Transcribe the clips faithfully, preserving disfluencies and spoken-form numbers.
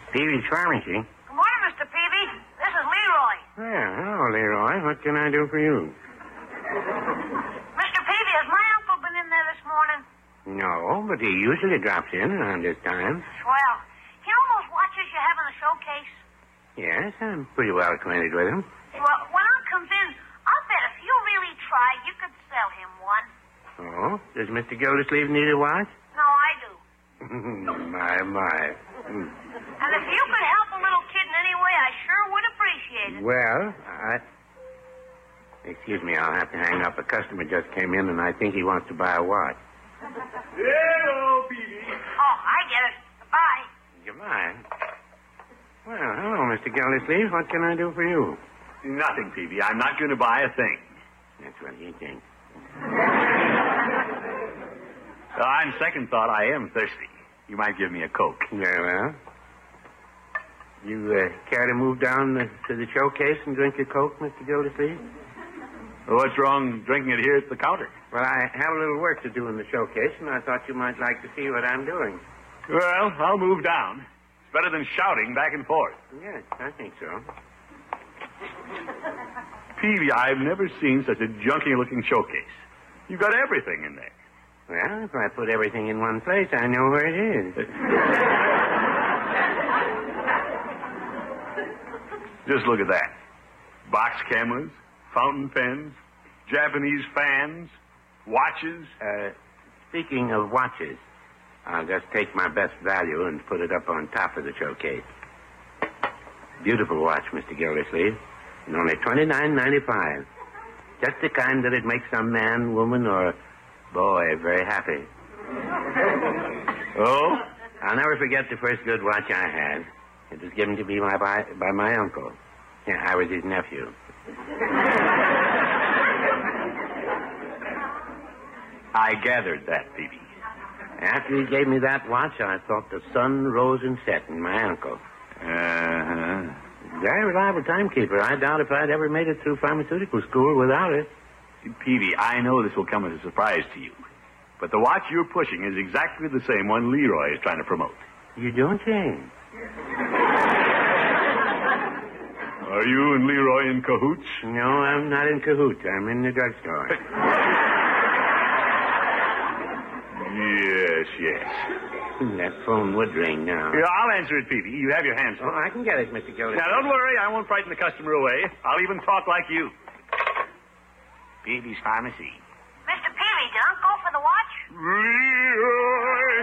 Peavy's Pharmacy. Good morning, Mister Peavy. This is Leroy. Well, hello, Leroy. What can I do for you? Mister Peavy, has my uncle been in there this morning? No, but he usually drops in around this time. Swell. You know those watches you have in the showcase? Yes, I'm pretty well acquainted with him. Well, when I comes in, I'll bet if you really tried, you could sell him one. Oh? Does Mister Gildersleeve need a watch? No, I do. my, my. Hmm. And if you could help a little kid in any way, I sure would appreciate it. Well, I... Excuse me, I'll have to hang up. A customer just came in, and I think he wants to buy a watch. Hello, Peavy. Oh, I get it. Goodbye. Goodbye. Well, hello, Mister Gildersleeve. What can I do for you? Nothing, Peavy. I'm not going to buy a thing. That's what he thinks. Uh, on second thought, I am thirsty. You might give me a Coke. Very well. You uh, care to move down the, to the showcase and drink your Coke, Mister Gildersleeve? Well, what's wrong drinking it here at the counter? Well, I have a little work to do in the showcase, and I thought you might like to see what I'm doing. Well, I'll move down. It's better than shouting back and forth. Yes, I think so. Peavy, I've never seen such a junky-looking showcase. You've got everything in there. Well, if I put everything in one place, I know where it is. Just look at that. Box cameras, fountain pens, Japanese fans, watches. Uh, speaking of watches, I'll just take my best value and put it up on top of the showcase. Beautiful watch, Mister Gildersleeve. And only twenty-nine ninety-five. Just the kind that'd make some man, woman, or boy very happy. Oh? I'll never forget the first good watch I had. It was given to me by, by, by my uncle. Yeah, I was his nephew. I gathered that, Peavy. After he gave me that watch, I thought the sun rose and set in my uncle. Uh-huh. Very reliable timekeeper. I doubt if I'd ever made it through pharmaceutical school without it. Peavy, I know this will come as a surprise to you, but the watch you're pushing is exactly the same one Leroy is trying to promote. You don't change. Are you and Leroy in cahoots? No, I'm not in cahoots. I'm in the drugstore. Yes, yes. That phone would ring now. Yeah, I'll answer it, Peavy. You have your hands full. Oh, I can get it, Mister Gildersleeve. Now, don't worry. I won't frighten the customer away. I'll even talk like you. Peavy's Pharmacy. Mister Peavy, did Unc go for the watch? Leroy!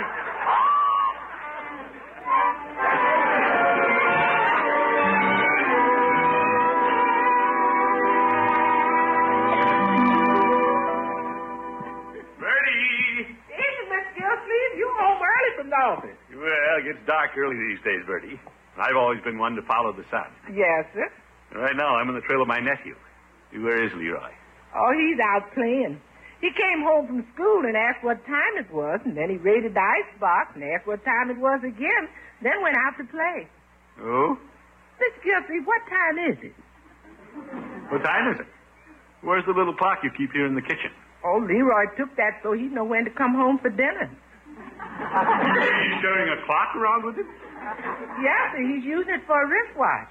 Bertie! Easy, Mister Gildersleeve. You home early from the office. Well, it gets dark early these days, Bertie. I've always been one to follow the sun. Yes, sir. Right now, I'm on the trail of my nephew. Where is Leroy? Oh, he's out playing. He came home from school and asked what time it was, and then he raided the icebox and asked what time it was again, then went out to play. Oh? Mister Gildersleeve, what time is it? What time is it? Where's the little clock you keep here in the kitchen? Oh, Leroy took that so he'd know when to come home for dinner. He's carrying a clock around with him? Yeah, sir, he's using it for a wristwatch.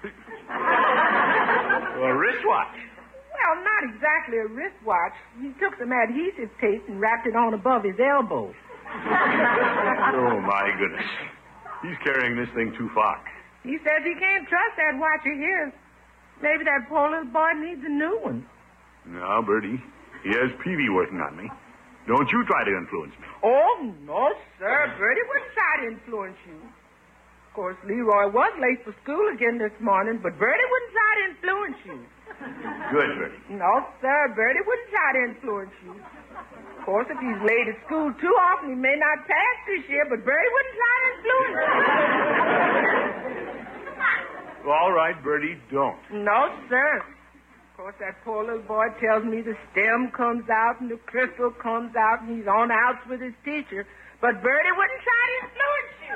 A wristwatch? Well, not exactly a wristwatch. He took some adhesive tape and wrapped it on above his elbow. Oh, my goodness. He's carrying this thing too far. He says he can't trust that watch of his. Maybe that poor little boy needs a new one. No, Bertie. He has Peavy working on me. Don't you try to influence me. Oh, no, sir. Bertie wouldn't try to influence you. Of course, Leroy was late for school again this morning, but Bertie wouldn't try to influence you. Good, Bertie. No, sir. Bertie wouldn't try to influence you. Of course, if he's late at school too often, he may not pass this year, but Bertie wouldn't try to influence you. All right, Bertie, don't. No, sir. Of course, that poor little boy tells me the stem comes out and the crystal comes out and he's on outs with his teacher, but Bertie wouldn't try to influence you.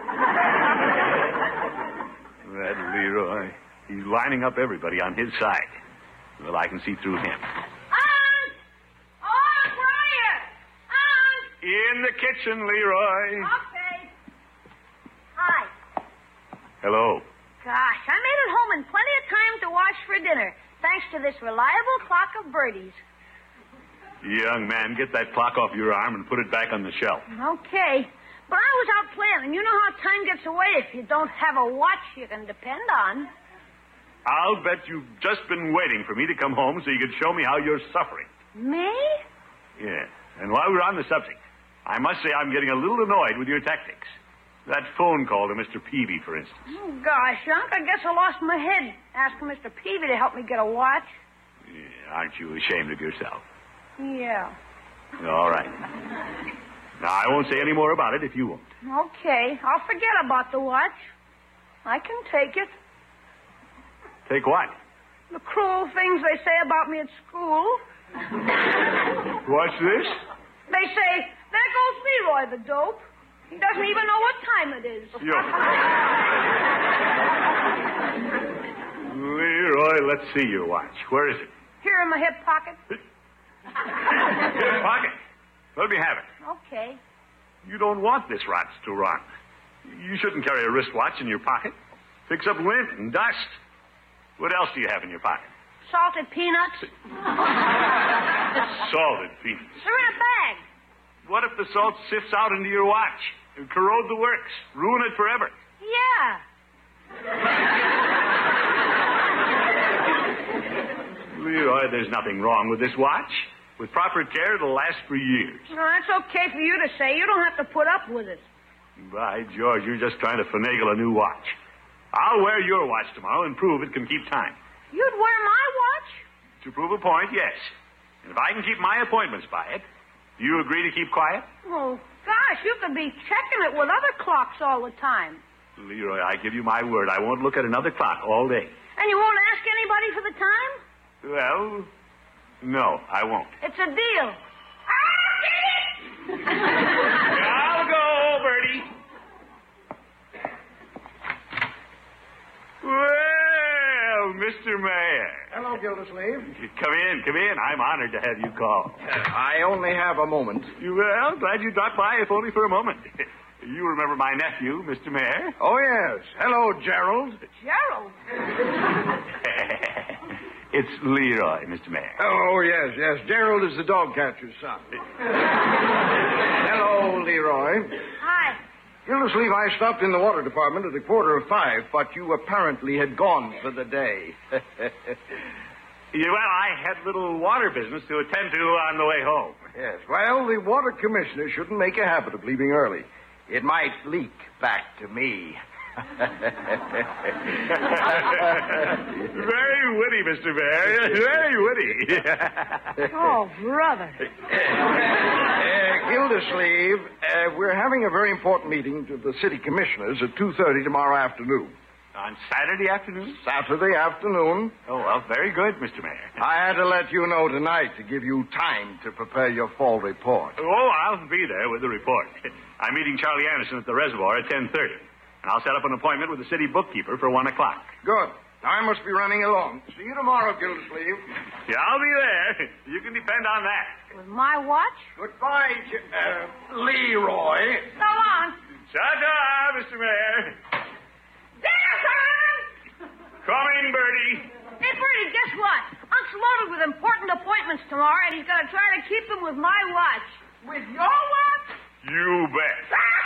That Leroy. He's lining up everybody on his side. Well, I can see through him. Aunt! Oh, where are you? Aunt! In the kitchen, Leroy. Okay. Hi. Hello. Gosh, I made it home in plenty of time to wash for dinner, thanks to this reliable clock of Bertie's. Young man, get that clock off your arm and put it back on the shelf. Okay. But I was out playing, and you know how time gets away if you don't have a watch you can depend on. I'll bet you've just been waiting for me to come home so you could show me how you're suffering. Me? Yeah. And while we're on the subject, I must say I'm getting a little annoyed with your tactics. That phone call to Mister Peavy, for instance. Oh, gosh, Unc, I guess I lost my head asking Mister Peavy to help me get a watch. Yeah, aren't you ashamed of yourself? Yeah. All right. Now, I won't say any more about it if you won't. Okay, I'll forget about the watch. I can take it. Take what? The cruel things they say about me at school. What's this? They say, there goes Leroy, the dope. He doesn't even know what time it is. Yo. Leroy, let's see your watch. Where is it? Here in my hip pocket. Hip pocket. Let me have it. Okay. You don't want this rot to run. You shouldn't carry a wristwatch in your pocket. Picks up lint and dust. What else do you have in your pocket? Salted peanuts. Salted peanuts. They're in a bag. What if the salt sifts out into your watch? It'll corrode the works. Ruin it forever. Yeah. Leroy, there's nothing wrong with this watch. With proper care, it'll last for years. No, that's okay for you to say. You don't have to put up with it. By George, you're just trying to finagle a new watch. I'll wear your watch tomorrow and prove it can keep time. You'd wear my watch? To prove a point, yes. And if I can keep my appointments by it, do you agree to keep quiet? Oh, gosh, you could be checking it with other clocks all the time. Leroy, I give you my word, I won't look at another clock all day. And you won't ask anybody for the time? Well, no, I won't. It's a deal. I'll get it! I'll go, Bertie. Well, Mister Mayor. Hello, Gildersleeve. Come in, come in. I'm honored to have you call. I only have a moment. You, well, glad you dropped by, if only for a moment. You remember my nephew, Mister Mayor? Oh, yes. Hello, Gerald. Gerald? It's Leroy, Mister Mayor. Oh, yes, yes. Gerald is the dog catcher's son. Hello, Leroy. Hi. Gildersleeve, I stopped in the water department at a quarter of five, but you apparently had gone for the day. Yeah, well, I had little water business to attend to on the way home. Yes, well, the water commissioner shouldn't make a habit of leaving early. It might leak back to me. Very witty, Mister Mayor. Very witty. Oh, brother. Uh, Gildersleeve, uh, we're having a very important meeting to the city commissioners at two thirty tomorrow afternoon. On Saturday afternoon? Saturday afternoon. Oh, well, very good, Mister Mayor. I had to let you know tonight to give you time to prepare your fall report. Oh, I'll be there with the report. I'm meeting Charlie Anderson at the reservoir at ten thirty. And I'll set up an appointment with the city bookkeeper for one o'clock. Good. I must be running along. See you tomorrow, Gildersleeve. Yeah, I'll be there. You can depend on that. With my watch? Goodbye, J- uh, Leroy. So long. Ta-ta, Mister Mayor. Dinner time! Coming, Bertie. Hey, Bertie, guess what? Unc's loaded with important appointments tomorrow, and he's going to try to keep them with my watch. With your watch? You bet.